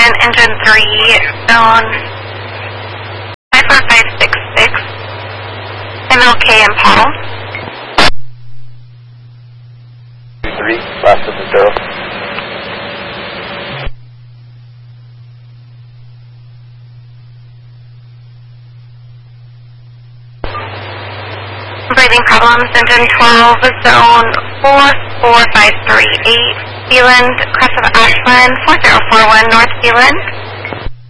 Ashland, engine 3, zone 54566, MLK Impala. 3, last of the 0. Breathing problems, engine 12, zone 44538, Sealand, crest of Ashland, 4041 North Sealand.